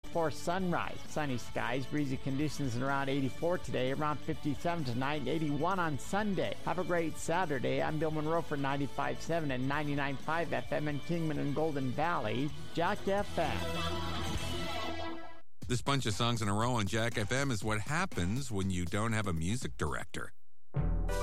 before sunrise. Sunny skies, breezy conditions, and around 84 today, around 57 tonight, 81 on Sunday. Have a great Saturday. I'm Bill Monroe for 95.7 and 99.5 FM in Kingman and Golden Valley. Jack FM. This bunch of songs in a row on Jack FM is what happens when you don't have a music director.